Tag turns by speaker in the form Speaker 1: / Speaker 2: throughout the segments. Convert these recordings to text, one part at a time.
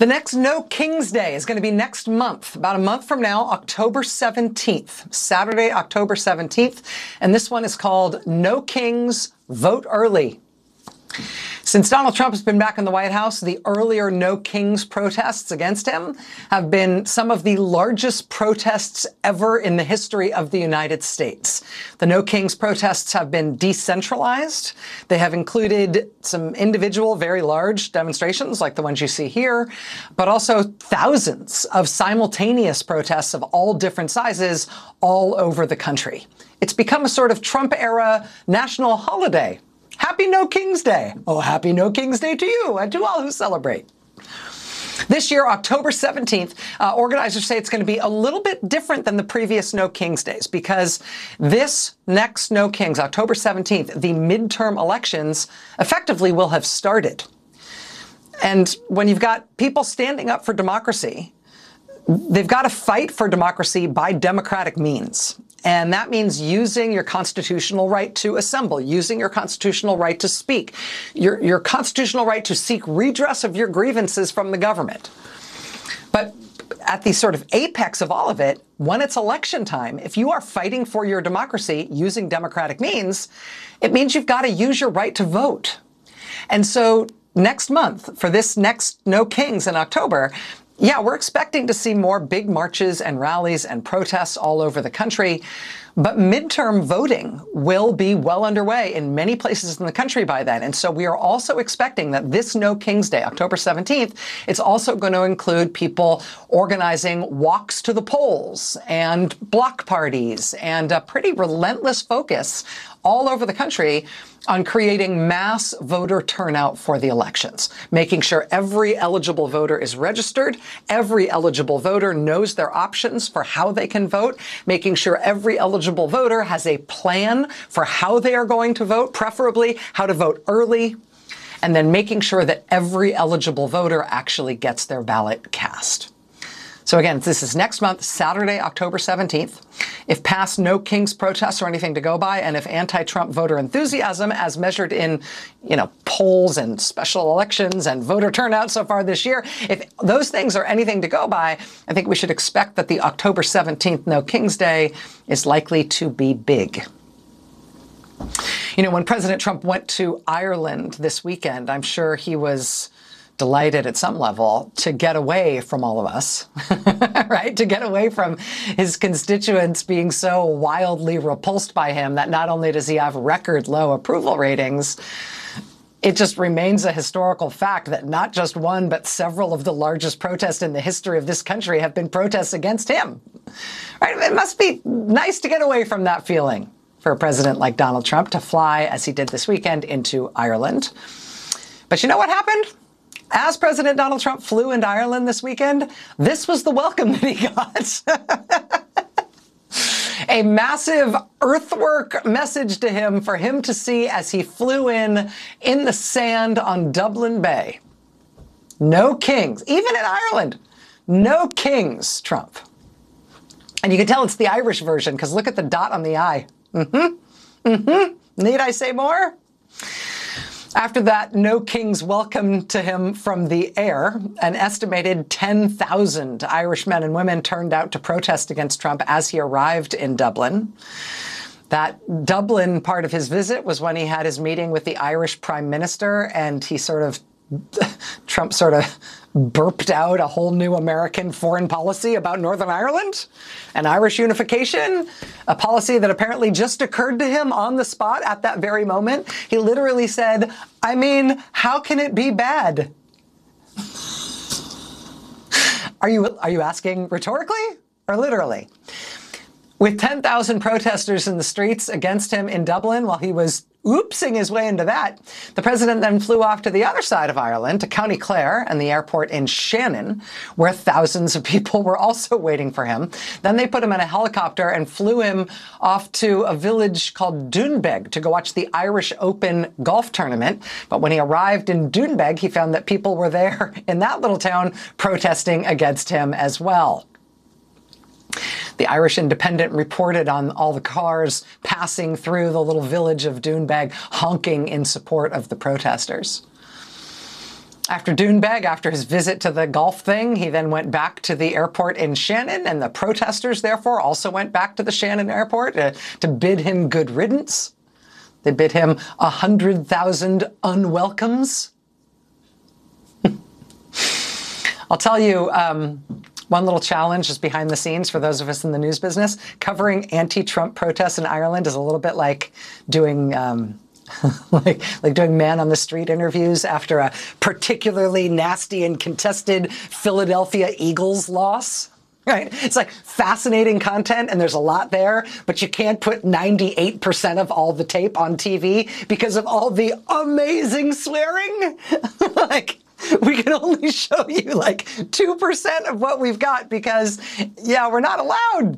Speaker 1: The next No Kings Day is going to be next month, about a month from now, October 17th, Saturday, October 17th. And this one is called No Kings, Vote Early. Since Donald Trump has been back in the White House, the earlier No Kings protests against him have been some of the largest protests ever in the history of the United States. The No Kings protests have been decentralized. They have included some individual, very large demonstrations like the ones you see here, but also thousands of simultaneous protests of all different sizes all over the country. It's become a sort of Trump-era national holiday. Happy No Kings Day. Oh, happy No Kings Day to you and to all who celebrate. This year, October 17th, organizers say it's going to be a little bit different than the previous No Kings Days because this next No Kings, October 17th, the midterm elections effectively will have started. And when you've got people standing up for democracy, they've got to fight for democracy by democratic means. And that means using your constitutional right to assemble, using your constitutional right to speak, your constitutional right to seek redress of your grievances from the government. But at the sort of apex of all of it, when it's election time, if you are fighting for your democracy using democratic means, it means you've got to use your right to vote. And so next month, for this next No Kings in October, yeah, we're expecting to see more big marches and rallies and protests all over the country, but midterm voting will be well underway in many places in the country by then. And so we are also expecting that this No Kings Day, October 17th, it's also going to include people organizing walks to the polls and block parties and a pretty relentless focus all over the country on creating mass voter turnout for the elections, making sure every eligible voter is registered, every eligible voter knows their options for how they can vote, making sure every eligible voter has a plan for how they are going to vote, preferably how to vote early, and then making sure that every eligible voter actually gets their ballot cast. So again, this is next month, Saturday, October 17th. If past No Kings protests are anything to go by, and if anti-Trump voter enthusiasm, as measured in, polls and special elections and voter turnout so far this year, if those things are anything to go by, I think we should expect that the October 17th No Kings Day is likely to be big. When President Trump went to Ireland this weekend, I'm sure he was delighted at some level to get away from all of us, right? To get away from his constituents being so wildly repulsed by him that not only does he have record low approval ratings, it just remains a historical fact that not just one, but several of the largest protests in the history of this country have been protests against him. Right? It must be nice to get away from that feeling for a president like Donald Trump to fly, as he did this weekend, into Ireland. But you know what happened? As President Donald Trump flew into Ireland this weekend, this was the welcome that he got. A massive earthwork message to him for him to see as he flew in the sand on Dublin Bay. No kings, even in Ireland. No kings, Trump. And you can tell it's the Irish version because look at the dot on the I. Need I say more? After that No Kings welcome to him from the air, an estimated 10,000 Irish men and women turned out to protest against Trump as he arrived in Dublin. That Dublin part of his visit was when he had his meeting with the Irish Prime Minister, and Trump sort of burped out a whole new American foreign policy about Northern Ireland and Irish unification, a policy that apparently just occurred to him on the spot at that very moment. He literally said, how can it be bad? Are you asking rhetorically or literally? With 10,000 protesters in the streets against him in Dublin while he was oopsing his way into that, the president then flew off to the other side of Ireland, to County Clare and the airport in Shannon, where thousands of people were also waiting for him. Then they put him in a helicopter and flew him off to a village called Doonbeg to go watch the Irish Open golf tournament. But when he arrived in Doonbeg, he found that people were there in that little town protesting against him as well. The Irish Independent reported on all the cars passing through the little village of Doonbeg, honking in support of the protesters. After Doonbeg, after his visit to the Gulf thing, he then went back to the airport in Shannon, and the protesters, therefore, also went back to the Shannon airport to bid him good riddance. They bid him 100,000 unwelcomes. I'll tell you, one little challenge is behind the scenes for those of us in the news business. Covering anti-Trump protests in Ireland is a little bit like doing like doing man on the street interviews after a particularly nasty and contested Philadelphia Eagles loss. Right? It's like fascinating content and there's a lot there, but you can't put 98% of all the tape on TV because of all the amazing swearing. Like, we can only show you like 2% of what we've got because, yeah, we're not allowed.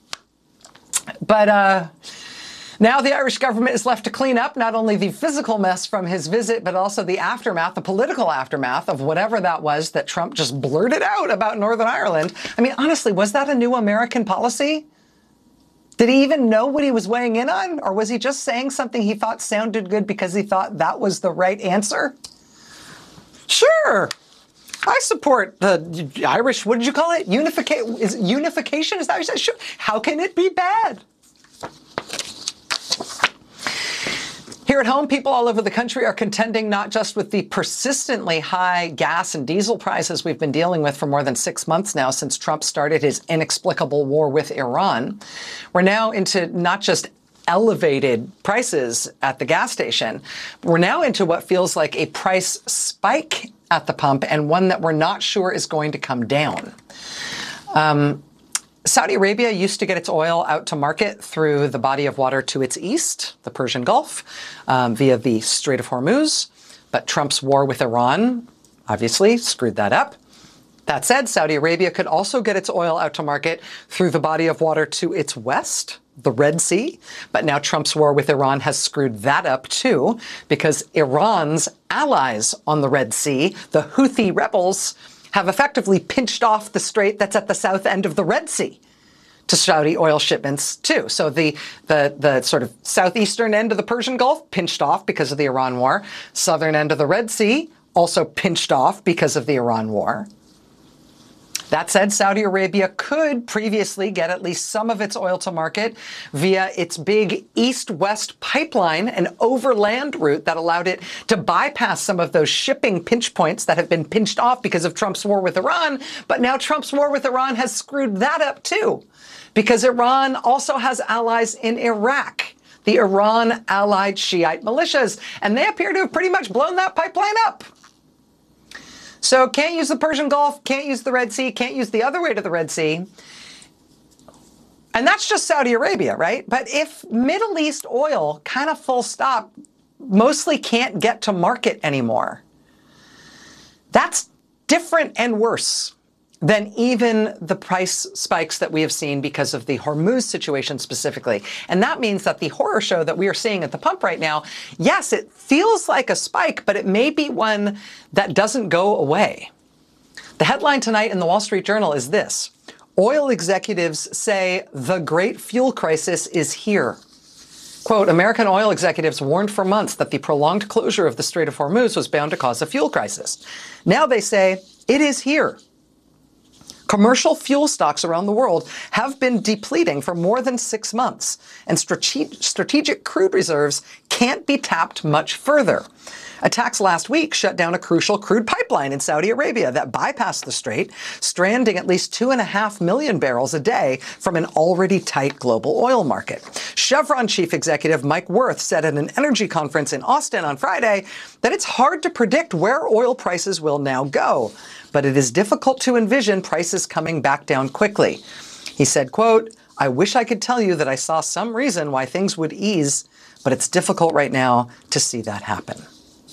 Speaker 1: But now the Irish government is left to clean up not only the physical mess from his visit, but also the aftermath, the political aftermath of whatever that was that Trump just blurted out about Northern Ireland. I mean, honestly, was that a new American policy? Did he even know what he was weighing in on? Or was he just saying something he thought sounded good because he thought that was the right answer? Sure. I support the Irish, what did you call it? Unification? Is that what you said? Sure. How can it be bad? Here at home, people all over the country are contending not just with the persistently high gas and diesel prices we've been dealing with for more than 6 months now since Trump started his inexplicable war with Iran. We're now into not just elevated prices at the gas station. We're now into what feels like a price spike at the pump and one that we're not sure is going to come down. Saudi Arabia used to get its oil out to market through the body of water to its east, the Persian Gulf, via the Strait of Hormuz. But Trump's war with Iran obviously screwed that up. That said, Saudi Arabia could also get its oil out to market through the body of water to its west, the Red Sea. But now Trump's war with Iran has screwed that up too, because Iran's allies on the Red Sea, the Houthi rebels, have effectively pinched off the strait that's at the south end of the Red Sea to Saudi oil shipments too. So the sort of southeastern end of the Persian Gulf pinched off because of the Iran war. Southern end of the Red Sea also pinched off because of the Iran war. That said, Saudi Arabia could previously get at least some of its oil to market via its big east-west pipeline, an overland route that allowed it to bypass some of those shipping pinch points that have been pinched off because of Trump's war with Iran. But now Trump's war with Iran has screwed that up too, because Iran also has allies in Iraq, the Iran-allied Shiite militias, and they appear to have pretty much blown that pipeline up. So can't use the Persian Gulf, can't use the Red Sea, can't use the other way to the Red Sea. And that's just Saudi Arabia, right? But if Middle East oil, kind of full stop, mostly can't get to market anymore, that's different and worse than even the price spikes that we have seen because of the Hormuz situation specifically. And that means that the horror show that we are seeing at the pump right now, yes, it feels like a spike, but it may be one that doesn't go away. The headline tonight in the Wall Street Journal is this: oil executives say the great fuel crisis is here. Quote, American oil executives warned for months that the prolonged closure of the Strait of Hormuz was bound to cause a fuel crisis. Now they say it is here. Commercial fuel stocks around the world have been depleting for more than 6 months, and strategic crude reserves can't be tapped much further. Attacks last week shut down a crucial crude pipeline in Saudi Arabia that bypassed the strait, stranding at least 2.5 million barrels a day from an already tight global oil market. Chevron chief executive Mike Wirth said at an energy conference in Austin on Friday that it's hard to predict where oil prices will now go, but it is difficult to envision prices coming back down quickly. He said, quote, I wish I could tell you that I saw some reason why things would ease, but it's difficult right now to see that happen.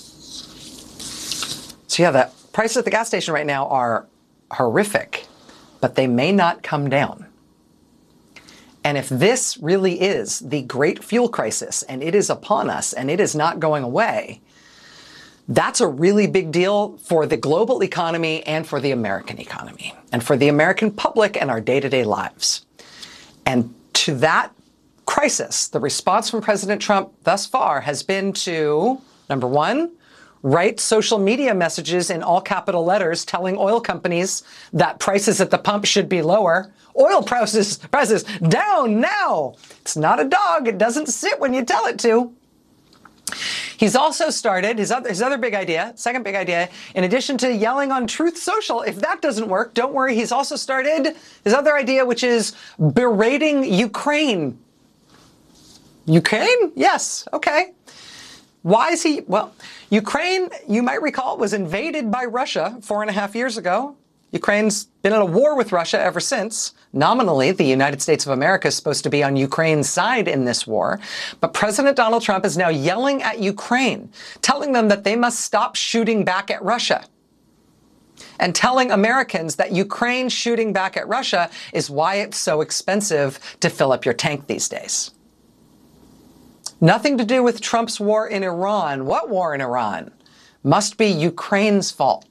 Speaker 1: So yeah, the prices at the gas station right now are horrific, but they may not come down. And if this really is the great fuel crisis and it is upon us and it is not going away, that's a really big deal for the global economy and for the American economy and for the American public and our day-to-day lives. And to that crisis, the response from President Trump thus far has been to, number one, write social media messages in all capital letters telling oil companies that prices at the pump should be lower. Oil prices down now. It's not a dog. It doesn't sit when you tell it to. He's also started his other big idea, second big idea, in addition to yelling on Truth Social. If that doesn't work, don't worry. He's also started his other idea, which is berating Ukraine. Ukraine? Yes. Okay. Why is he? Well, Ukraine, you might recall, was invaded by Russia 4.5 years ago. Ukraine's been in a war with Russia ever since. Nominally, the United States of America is supposed to be on Ukraine's side in this war. But President Donald Trump is now yelling at Ukraine, telling them that they must stop shooting back at Russia. And telling Americans that Ukraine shooting back at Russia is why it's so expensive to fill up your tank these days. Nothing to do with Trump's war in Iran. What war in Iran? Must be Ukraine's fault.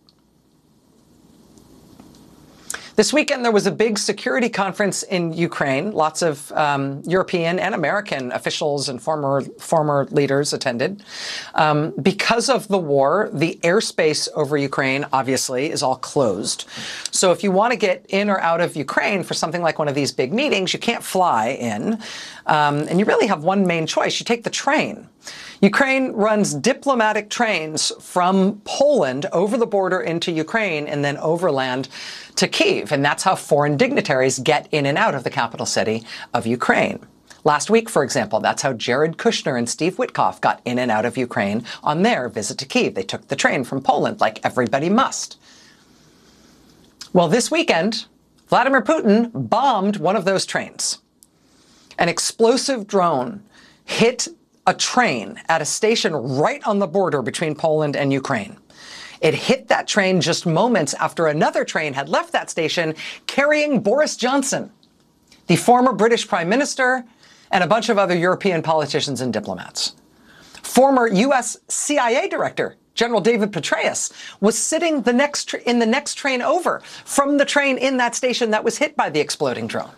Speaker 1: This weekend, there was a big security conference in Ukraine. Lots of European and American officials and former leaders attended. Because of the war, the airspace over Ukraine, obviously, is all closed. So if you want to get in or out of Ukraine for something like one of these big meetings, you can't fly in. And you really have one main choice. You take the train. Ukraine runs diplomatic trains from Poland over the border into Ukraine and then overland to Kyiv. And that's how foreign dignitaries get in and out of the capital city of Ukraine. Last week, for example, that's how Jared Kushner and Steve Witkoff got in and out of Ukraine on their visit to Kyiv. They took the train from Poland like everybody must. Well, this weekend, Vladimir Putin bombed one of those trains. An explosive drone hit a train at a station right on the border between Poland and Ukraine. It hit that train just moments after another train had left that station carrying Boris Johnson, the former British Prime Minister, and a bunch of other European politicians and diplomats. Former U.S. CIA Director General David Petraeus was sitting in the next train over from the train in that station that was hit by the exploding drone.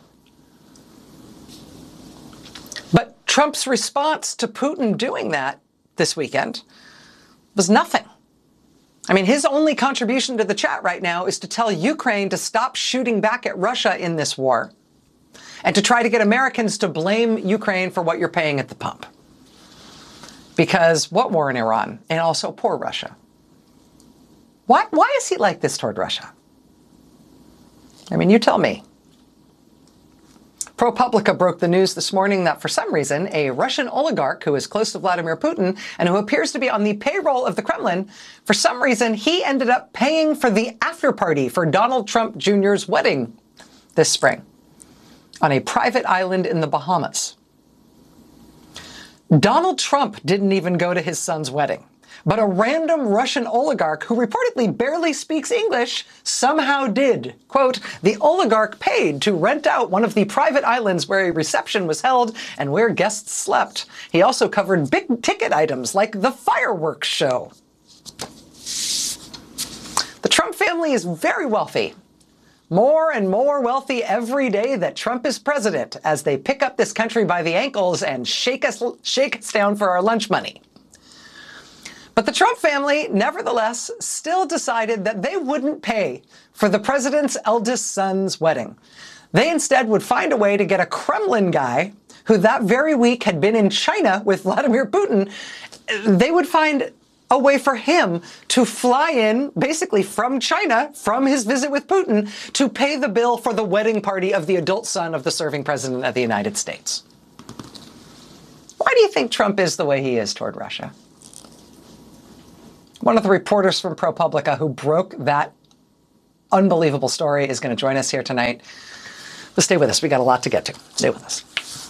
Speaker 1: But Trump's response to Putin doing that this weekend was nothing. I mean, his only contribution to the chat right now is to tell Ukraine to stop shooting back at Russia in this war and to try to get Americans to blame Ukraine for what you're paying at the pump. Because what war in Iran? And also poor Russia. Why is he like this toward Russia? I mean, you tell me. ProPublica broke the news this morning that for some reason, a Russian oligarch who is close to Vladimir Putin and who appears to be on the payroll of the Kremlin, for some reason, he ended up paying for the after party for Donald Trump Jr.'s wedding this spring on a private island in the Bahamas. Donald Trump didn't even go to his son's wedding, but a random Russian oligarch who reportedly barely speaks English somehow did. Quote, the oligarch paid to rent out one of the private islands where a reception was held and where guests slept. He also covered big ticket items like the fireworks show. The Trump family is very wealthy. More and more wealthy every day that Trump is president as they pick up this country by the ankles and shake us down for our lunch money. But the Trump family, nevertheless, still decided that they wouldn't pay for the president's eldest son's wedding. They instead would find a way to get a Kremlin guy who that very week had been in China with Vladimir Putin. They would find a way for him to fly in, basically from China, from his visit with Putin, to pay the bill for the wedding party of the adult son of the serving president of the United States. Why do you think Trump is the way he is toward Russia? One of the reporters from ProPublica who broke that unbelievable story is going to join us here tonight. But stay with us. We got a lot to get to. Stay with us.